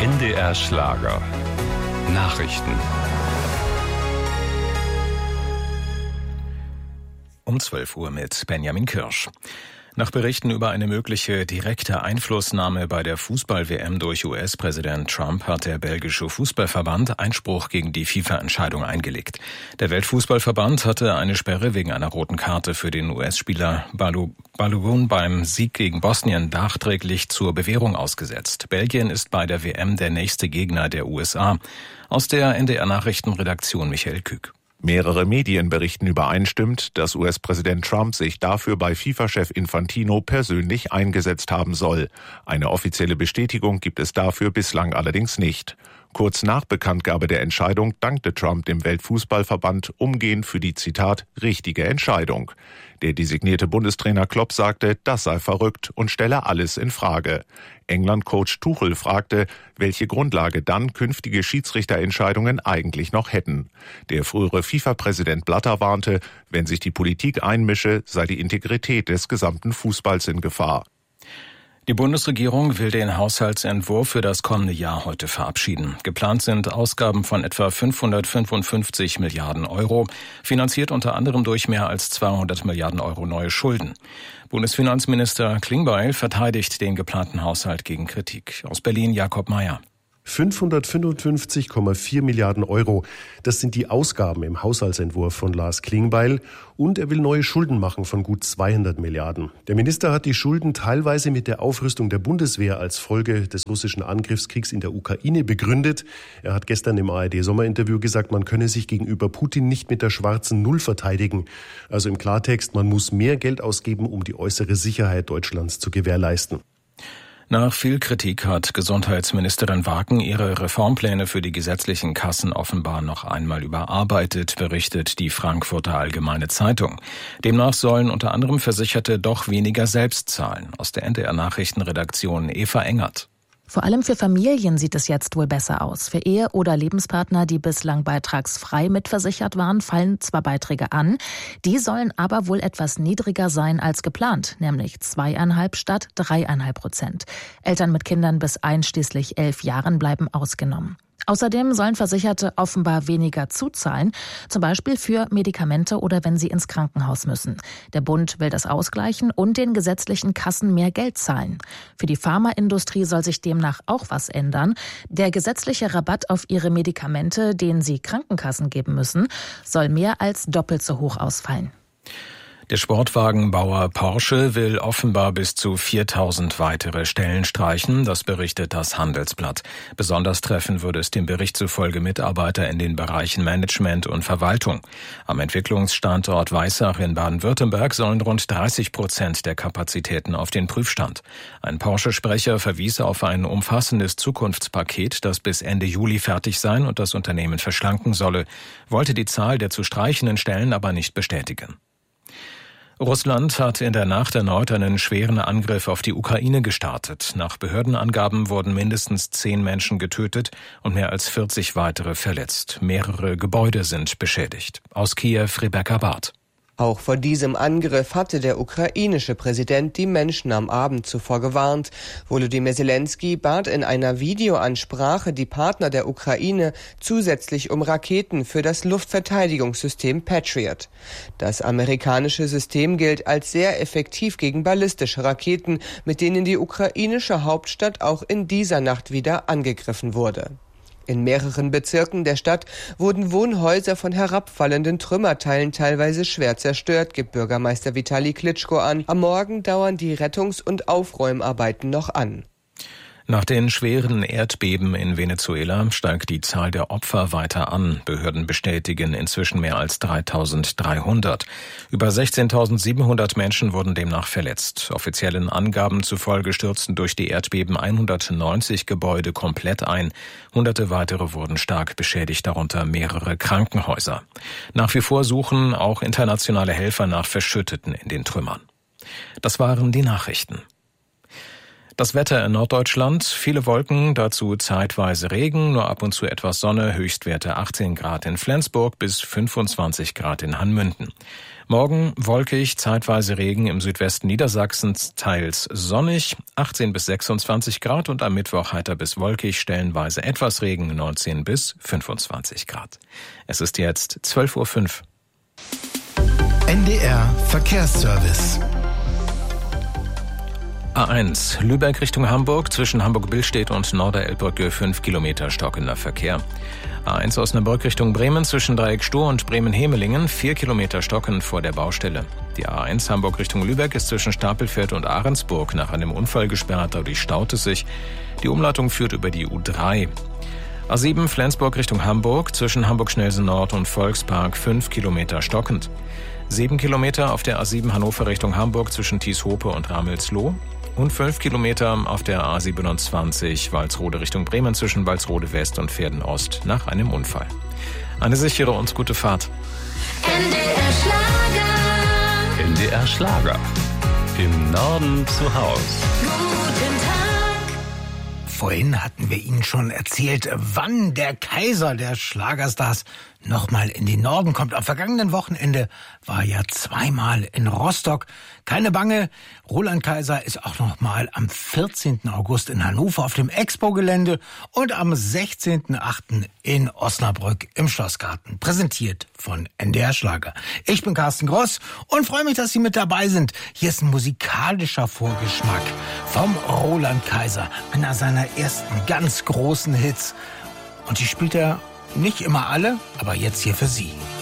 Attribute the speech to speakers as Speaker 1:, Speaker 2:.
Speaker 1: NDR Schlager. Nachrichten.
Speaker 2: Um 12 Uhr mit Benjamin Kirsch. Nach Berichten über eine mögliche direkte Einflussnahme bei der Fußball-WM durch US-Präsident Trump hat der belgische Fußballverband Einspruch gegen die FIFA-Entscheidung eingelegt. Der Weltfußballverband hatte eine Sperre wegen einer roten Karte für den US-Spieler Balogun beim Sieg gegen Bosnien nachträglich zur Bewährung ausgesetzt. Belgien ist bei der WM der nächste Gegner der USA. Aus der NDR-Nachrichtenredaktion Michael Kück.
Speaker 3: Mehrere Medien berichten übereinstimmend, dass US-Präsident Trump sich dafür bei FIFA-Chef Infantino persönlich eingesetzt haben soll. Eine offizielle Bestätigung gibt es dafür bislang allerdings nicht. Kurz nach Bekanntgabe der Entscheidung dankte Trump dem Weltfußballverband umgehend für die, Zitat, richtige Entscheidung. Der designierte Bundestrainer Klopp sagte, das sei verrückt und stelle alles in Frage. England-Coach Tuchel fragte, welche Grundlage dann künftige Schiedsrichterentscheidungen eigentlich noch hätten. Der frühere FIFA-Präsident Blatter warnte, wenn sich die Politik einmische, sei die Integrität des gesamten Fußballs in Gefahr.
Speaker 2: Die Bundesregierung will den Haushaltsentwurf für das kommende Jahr heute verabschieden. Geplant sind Ausgaben von etwa 555 Milliarden Euro, finanziert unter anderem durch mehr als 200 Milliarden Euro neue Schulden. Bundesfinanzminister Klingbeil verteidigt den geplanten Haushalt gegen Kritik. Aus Berlin Jakob Mayer.
Speaker 4: 555,4 Milliarden Euro. Das sind die Ausgaben im Haushaltsentwurf von Lars Klingbeil. Und er will neue Schulden machen von gut 200 Milliarden. Der Minister hat die Schulden teilweise mit der Aufrüstung der Bundeswehr als Folge des russischen Angriffskriegs in der Ukraine begründet. Er hat gestern im ARD-Sommerinterview gesagt, man könne sich gegenüber Putin nicht mit der schwarzen Null verteidigen. Also im Klartext, man muss mehr Geld ausgeben, um die äußere Sicherheit Deutschlands zu gewährleisten.
Speaker 2: Nach viel Kritik hat Gesundheitsministerin Waken ihre Reformpläne für die gesetzlichen Kassen offenbar noch einmal überarbeitet, berichtet die Frankfurter Allgemeine Zeitung. Demnach sollen unter anderem Versicherte doch weniger selbst zahlen. Aus der NDR-Nachrichtenredaktion Eva Engert.
Speaker 5: Vor allem für Familien sieht es jetzt wohl besser aus. Für Ehe- oder Lebenspartner, die bislang beitragsfrei mitversichert waren, fallen zwar Beiträge an, die sollen aber wohl etwas niedriger sein als geplant, nämlich 2,5 statt 3,5%. Eltern mit Kindern bis einschließlich 11 Jahren bleiben ausgenommen. Außerdem sollen Versicherte offenbar weniger zuzahlen, zum Beispiel für Medikamente oder wenn sie ins Krankenhaus müssen. Der Bund will das ausgleichen und den gesetzlichen Kassen mehr Geld zahlen. Für die Pharmaindustrie soll sich demnach auch was ändern. Der gesetzliche Rabatt auf ihre Medikamente, den sie Krankenkassen geben müssen, soll mehr als doppelt so hoch ausfallen.
Speaker 2: Der Sportwagenbauer Porsche will offenbar bis zu 4.000 weitere Stellen streichen, das berichtet das Handelsblatt. Besonders treffen würde es dem Bericht zufolge Mitarbeiter in den Bereichen Management und Verwaltung. Am Entwicklungsstandort Weissach in Baden-Württemberg sollen rund 30% der Kapazitäten auf den Prüfstand. Ein Porsche-Sprecher verwies auf ein umfassendes Zukunftspaket, das bis Ende Juli fertig sein und das Unternehmen verschlanken solle, wollte die Zahl der zu streichenden Stellen aber nicht bestätigen. Russland hat in der Nacht erneut einen schweren Angriff auf die Ukraine gestartet. Nach Behördenangaben wurden mindestens 10 Menschen getötet und mehr als 40 weitere verletzt. Mehrere Gebäude sind beschädigt. Aus Kiew Rebecca Barth.
Speaker 6: Auch vor diesem Angriff hatte der ukrainische Präsident die Menschen am Abend zuvor gewarnt. Volodymyr Zelensky bat in einer Videoansprache die Partner der Ukraine zusätzlich um Raketen für das Luftverteidigungssystem Patriot. Das amerikanische System gilt als sehr effektiv gegen ballistische Raketen, mit denen die ukrainische Hauptstadt auch in dieser Nacht wieder angegriffen wurde. In mehreren Bezirken der Stadt wurden Wohnhäuser von herabfallenden Trümmerteilen teilweise schwer zerstört, gibt Bürgermeister Vitali Klitschko an. Am Morgen dauern die Rettungs- und Aufräumarbeiten noch an.
Speaker 2: Nach den schweren Erdbeben in Venezuela steigt die Zahl der Opfer weiter an. Behörden bestätigen inzwischen mehr als 3.300. Über 16.700 Menschen wurden demnach verletzt. Offiziellen Angaben zufolge stürzten durch die Erdbeben 190 Gebäude komplett ein. Hunderte weitere wurden stark beschädigt, darunter mehrere Krankenhäuser. Nach wie vor suchen auch internationale Helfer nach Verschütteten in den Trümmern. Das waren die Nachrichten. Das Wetter in Norddeutschland, viele Wolken, dazu zeitweise Regen, nur ab und zu etwas Sonne, Höchstwerte 18 Grad in Flensburg bis 25 Grad in Hanmünden. Morgen wolkig, zeitweise Regen, im Südwesten Niedersachsens teils sonnig, 18 bis 26 Grad und am Mittwoch heiter bis wolkig, stellenweise etwas Regen, 19 bis 25 Grad. Es ist jetzt 12:05 Uhr.
Speaker 7: NDR Verkehrsservice.
Speaker 2: A1 Lübeck Richtung Hamburg, zwischen Hamburg-Billstedt und Norderelbbrücke 5 Kilometer stockender Verkehr. A1 Osnabrück Richtung Bremen, zwischen Dreieck Stur und Bremen-Hemelingen 4 Kilometer stockend vor der Baustelle. Die A1 Hamburg Richtung Lübeck ist zwischen Stapelfeld und Ahrensburg nach einem Unfall gesperrt, dadurch staut es sich. Die Umleitung führt über die U3. A7 Flensburg Richtung Hamburg, zwischen Hamburg-Schnelsen Nord und Volkspark 5 Kilometer stockend. 7 Kilometer auf der A7 Hannover Richtung Hamburg zwischen Thieshope und Ramelsloh. Und 5 Kilometer auf der A27 Walsrode Richtung Bremen zwischen Walsrode West und Verden Ost nach einem Unfall. Eine sichere und gute Fahrt.
Speaker 1: NDR Schlager. NDR Schlager. Im Norden zu Haus.
Speaker 7: Guten Tag. Vorhin hatten wir Ihnen schon erzählt, wann der Kaiser der Schlagerstars nochmal in den Norden kommt. Am vergangenen Wochenende war er ja zweimal in Rostock. Keine Bange, Roland Kaiser ist auch nochmal am 14. August in Hannover auf dem Expo-Gelände und am 16.8. in Osnabrück im Schlossgarten. Präsentiert von NDR Schlager. Ich bin Carsten Gross und freue mich, dass Sie mit dabei sind. Hier ist ein musikalischer Vorgeschmack vom Roland Kaiser, einer seiner ersten ganz großen Hits. Und die spielt er nicht immer alle, aber jetzt hier für Sie.